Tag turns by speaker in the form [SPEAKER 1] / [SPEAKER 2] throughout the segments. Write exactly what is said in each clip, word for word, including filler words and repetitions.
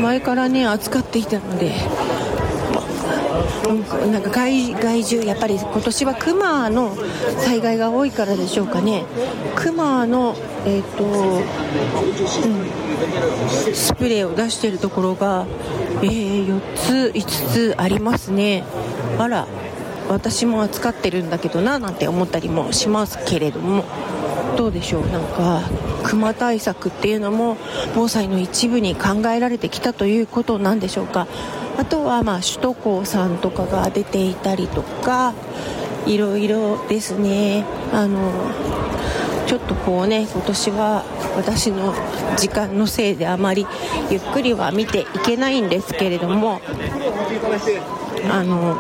[SPEAKER 1] 前からね扱っていたので、なんか 害, 害獣やっぱり今年はクマの災害が多いからでしょうかね。クマの、えーとうん、スプレーを出しているところが、えー、よっついつつありますね。あら、私も扱ってるんだけどななんて思ったりもしますけれども、どうでしょう。なんかクマ対策っていうのも防災の一部に考えられてきたということなんでしょうか。あとはまあ首都高さんとかが出ていたりとか、いろいろですね。あのちょっとこうね、今年は私の時間のせいであまりゆっくりは見ていけないんですけれども、あの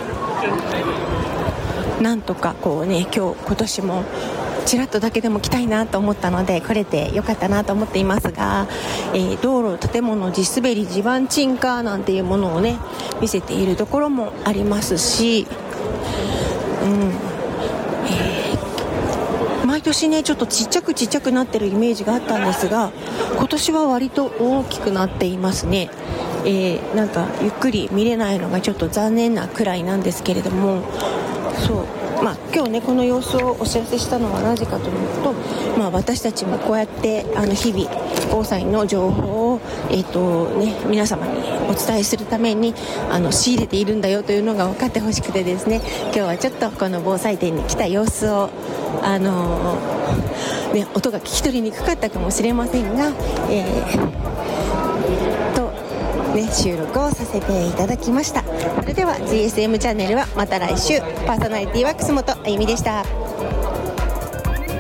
[SPEAKER 1] なんとかこうね、今日今年もちらっとだけでも来たいなと思ったので来れてよかったなと思っていますが、えー、道路、建物、地滑り、地盤沈下なんていうものをね見せているところもありますし、うん、えー、毎年ねちょっとちっちゃくちっちゃくなってるイメージがあったんですが、今年は割と大きくなっていますね。えー、なんかゆっくり見れないのがちょっと残念なくらいなんですけれども、そうまあ、今日ねこの様子をお知らせしたのはなぜかというと、まあ、私たちもこうやってあの日々防災の情報を、えーとね、皆様にお伝えするためにあの仕入れているんだよというのが分かってほしくてですね、今日はちょっとこの防災展に来た様子を、あのーね、音が聞き取りにくかったかもしれませんが、えー、とね、収録をさせていただきました。それでは ジーエスエム チャンネルはまた来週。パーソナリティは楠本あゆみでした。